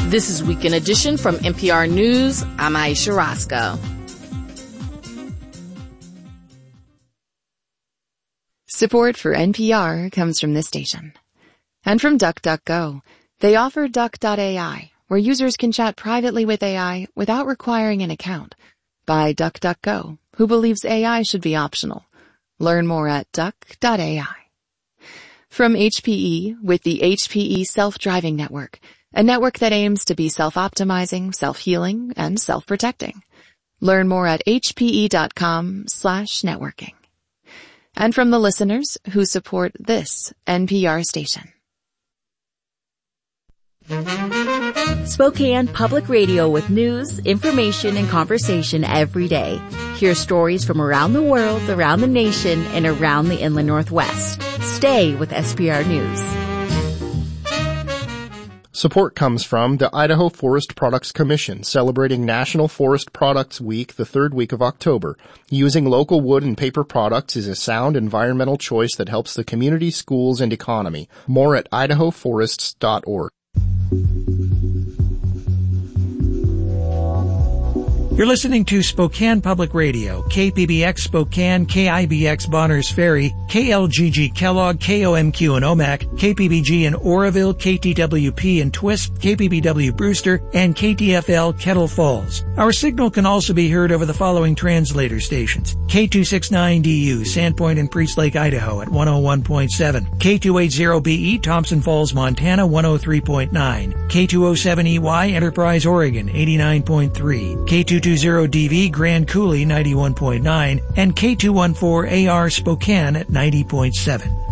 This is Weekend Edition from NPR News. I'm Aisha Roscoe. Support for NPR comes from this station. And from DuckDuckGo. They offer Duck.ai, where users can chat privately with AI without requiring an account. By DuckDuckGo, who believes AI should be optional. Learn more at Duck.ai. From HPE, with the HPE Self-Driving Network, a network that aims to be self-optimizing, self-healing, and self-protecting. Learn more at hpe.com/networking. And from the listeners who support this NPR station. Spokane Public Radio with news, information, and conversation every day. Hear stories from around the world, around the nation, and around the Inland Northwest. Stay with SPR News. Support comes from the Idaho Forest Products Commission, celebrating National Forest Products Week the third week of October. Using local wood and paper products is a sound environmental choice that helps the community, schools, and economy. More at idahoforests.org. You're listening to Spokane Public Radio, KPBX Spokane, KIBX Bonners Ferry, KLGG Kellogg, KOMQ in Omak, KPBG in Oroville, KTWP in Twisp, KPBW Brewster, and KTFL Kettle Falls. Our signal can also be heard over the following translator stations. K269DU, Sandpoint and Priest Lake, Idaho at 101.7. K280BE, Thompson Falls, Montana 103.9. K207EY, Enterprise, Oregon 89.3. K220DV, Grand Coulee 91.9, and K214AR Spokane at 90.7.